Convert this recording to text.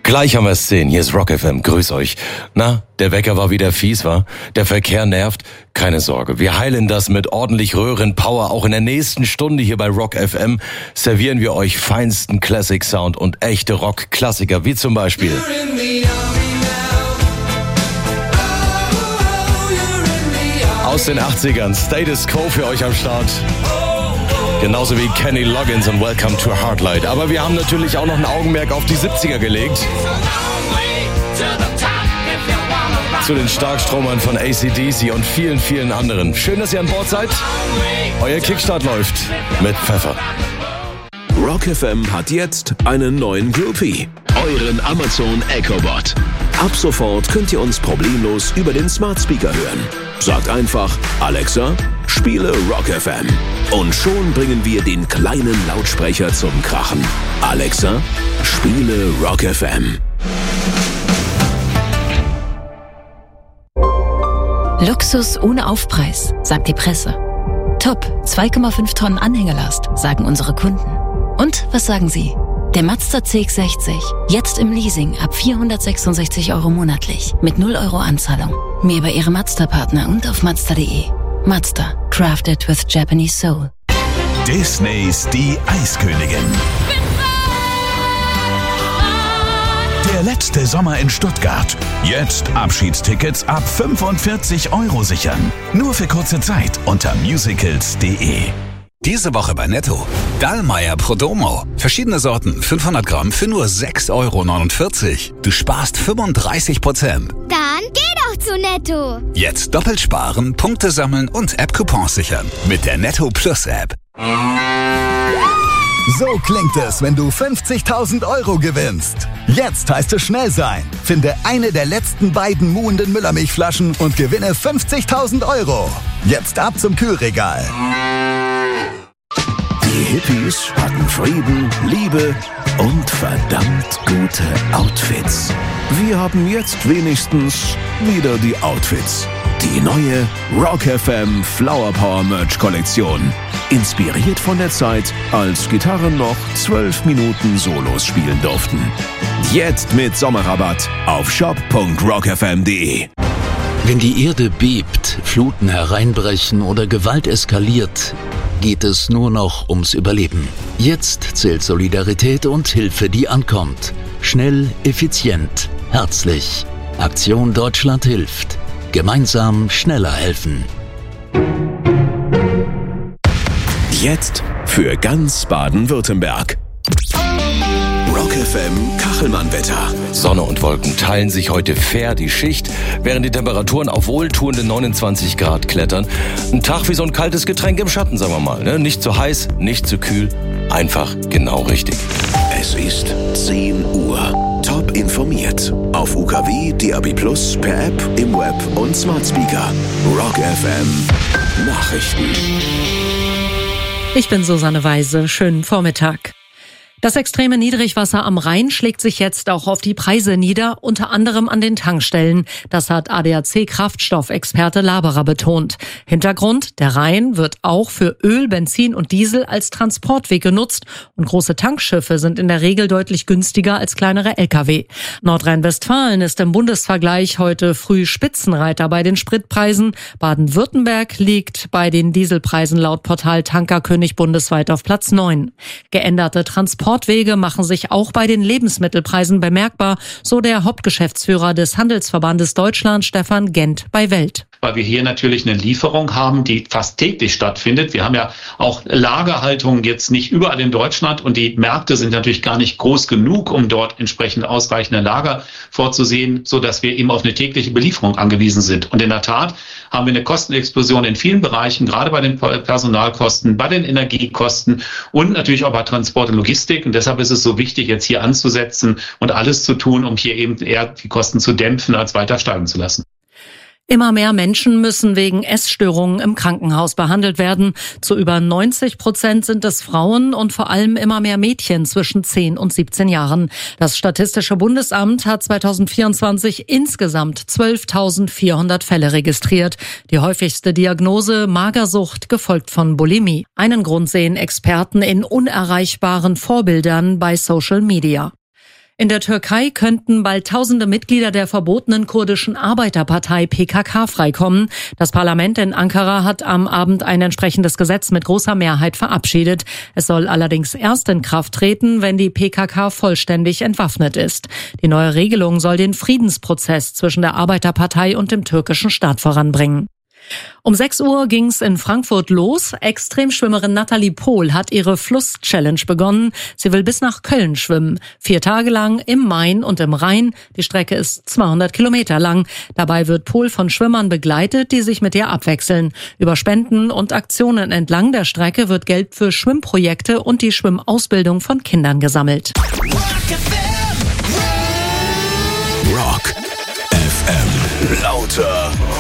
Gleich haben wir es 10. Hier ist Rock FM. Grüß euch. Na, der Wecker war wieder fies, wa? Der Verkehr nervt? Keine Sorge. Wir heilen das mit ordentlich Röhrenpower. Auch in der nächsten Stunde hier bei Rock FM servieren wir euch feinsten Classic Sound und echte Rock-Klassiker, wie zum Beispiel aus den 80ern. Status Quo für euch am Start. Genauso wie Kenny Loggins und Welcome to Heartlight. Aber wir haben natürlich auch noch ein Augenmerk auf die 70er gelegt. Zu den Starkstromern von AC/DC und vielen, vielen anderen. Schön, dass ihr an Bord seid. Euer Kickstart läuft mit Pfeffer. Rock FM hat jetzt einen neuen Groupie. Euren Amazon Echobot. Ab sofort könnt ihr uns problemlos über den Smart Speaker hören. Sagt einfach, Alexa, spiele Rock FM. Und schon bringen wir den kleinen Lautsprecher zum Krachen. Alexa, spiele Rock FM. Luxus ohne Aufpreis, sagt die Presse. Top, 2,5 Tonnen Anhängelast, sagen unsere Kunden. Und was sagen Sie? Der Mazda CX-60, jetzt im Leasing ab 466 € monatlich, mit 0 € Anzahlung. Mehr bei Ihrem Mazda-Partner und auf Mazda.de. Mazda, crafted with Japanese soul. Disneys Die Eiskönigin. Der letzte Sommer in Stuttgart. Jetzt Abschiedstickets ab 45 € sichern. Nur für kurze Zeit unter musicals.de. Diese Woche bei Netto. Dallmayr Prodomo. Verschiedene Sorten, 500 Gramm für nur 6,49 €. Du sparst 35%. Dann geh doch zu Netto. Jetzt doppelt sparen, Punkte sammeln und App-Coupons sichern. Mit der Netto Plus App. So klingt es, wenn du 50.000 € gewinnst. Jetzt heißt es schnell sein. Finde eine der letzten beiden muhenden Müllermilchflaschen und gewinne 50.000 €. Jetzt ab zum Kühlregal. Die Hippies hatten Frieden, Liebe und verdammt gute Outfits. Wir haben jetzt wenigstens wieder die Outfits. Die neue Rock FM Flower Power Merch Kollektion. Inspiriert von der Zeit, als Gitarren noch 12 Minuten Solos spielen durften. Jetzt mit Sommerrabatt auf shop.rockfm.de. Wenn die Erde bebt, Fluten hereinbrechen oder Gewalt eskaliert, geht es nur noch ums Überleben. Jetzt zählt Solidarität und Hilfe, die ankommt. Schnell, effizient, herzlich. Aktion Deutschland hilft. Gemeinsam schneller helfen. Jetzt für ganz Baden-Württemberg. Rock FM Kachelmann-Wetter. Sonne und Wolken teilen sich heute fair die Schicht, während die Temperaturen auf wohltuende 29 Grad klettern. Ein Tag wie so ein kaltes Getränk im Schatten, sagen wir mal. Ne? Nicht zu heiß, nicht zu kühl, einfach genau richtig. Es ist 10 Uhr. Top informiert. Auf UKW, DAB+, per App, im Web und Smart Speaker. Rock FM Nachrichten. Ich bin Susanne Weise. Schönen Vormittag. Das extreme Niedrigwasser am Rhein schlägt sich jetzt auch auf die Preise nieder, unter anderem an den Tankstellen. Das hat ADAC-Kraftstoffexperte Laberer betont. Hintergrund: Der Rhein wird auch für Öl, Benzin und Diesel als Transportweg genutzt und große Tankschiffe sind in der Regel deutlich günstiger als kleinere Lkw. Nordrhein-Westfalen ist im Bundesvergleich heute früh Spitzenreiter bei den Spritpreisen. Baden-Württemberg liegt bei den Dieselpreisen laut Portal Tankerkönig bundesweit auf Platz 9. Geänderte Transportwege machen sich auch bei den Lebensmittelpreisen bemerkbar, so der Hauptgeschäftsführer des Handelsverbandes Deutschland, Stefan Gent, bei Welt. Weil wir hier natürlich eine Lieferung haben, die fast täglich stattfindet. Wir haben ja auch Lagerhaltung jetzt nicht überall in Deutschland und die Märkte sind natürlich gar nicht groß genug, um dort entsprechend ausreichende Lager vorzusehen, so dass wir eben auf eine tägliche Belieferung angewiesen sind. Und in der Tat haben wir eine Kostenexplosion in vielen Bereichen, gerade bei den Personalkosten, bei den Energiekosten und natürlich auch bei Transport und Logistik. Und deshalb ist es so wichtig, jetzt hier anzusetzen und alles zu tun, um hier eben eher die Kosten zu dämpfen, als weiter steigen zu lassen. Immer mehr Menschen müssen wegen Essstörungen im Krankenhaus behandelt werden. Zu über 90% sind es Frauen und vor allem immer mehr Mädchen zwischen 10 und 17 Jahren. Das Statistische Bundesamt hat 2024 insgesamt 12.400 Fälle registriert. Die häufigste Diagnose Magersucht, gefolgt von Bulimie. Einen Grund sehen Experten in unerreichbaren Vorbildern bei Social Media. In der Türkei könnten bald tausende Mitglieder der verbotenen kurdischen Arbeiterpartei PKK freikommen. Das Parlament in Ankara hat am Abend ein entsprechendes Gesetz mit großer Mehrheit verabschiedet. Es soll allerdings erst in Kraft treten, wenn die PKK vollständig entwaffnet ist. Die neue Regelung soll den Friedensprozess zwischen der Arbeiterpartei und dem türkischen Staat voranbringen. Um 6 Uhr ging's in Frankfurt los. Extremschwimmerin Nathalie Pohl hat ihre Fluss-Challenge begonnen. Sie will bis nach Köln schwimmen. 4 Tage lang im Main und im Rhein. Die Strecke ist 200 Kilometer lang. Dabei wird Pohl von Schwimmern begleitet, die sich mit ihr abwechseln. Über Spenden und Aktionen entlang der Strecke wird Geld für Schwimmprojekte und die Schwimmausbildung von Kindern gesammelt. Rock FM. Lauter